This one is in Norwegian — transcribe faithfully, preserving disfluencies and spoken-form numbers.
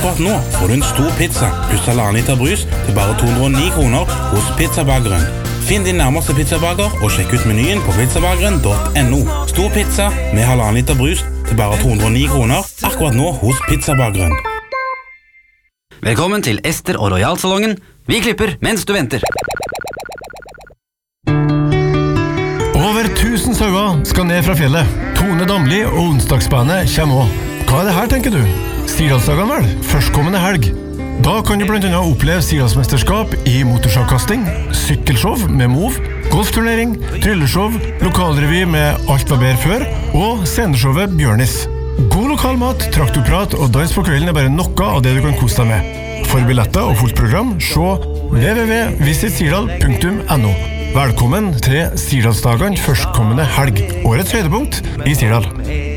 Akkurat nå får du en stor pizza pluss halvannen liter brus til bare to hundre og ni kroner hos Pizzabageren. Finn din nærmeste pizzabager og sjekk ut menyen på pizzabageren punktum no. Stor pizza med halvannen liter brus til bare to hundre og ni kroner akkurat nå hos Pizzabageren. Velkommen til Ester og Royal-salongen. Vi klipper mens du venter. Over tusen sauer skal ned fra fjellet. Tone Damli og onsdagsbandet kommer også. Hva er det her, tenker du? Sirdalsdagene vel, førstkommende helg. Da kan du blant annet oppleve Sirdalsmesterskap i motorsagkasting, sykkelshow med Move, golfturnering, trylleshow, lokalrevy med Alt var bedre før, og sceneshowet Bjørnis. God lokal mat, traktorprat og dans på kvelden er bare noe av det du kan kose deg med. For billetter og fullt program, se w w w punktum visit sirdal punktum no. Velkommen til Sirdalsdagene førstkommende helg, årets høydepunkt i Sirdal.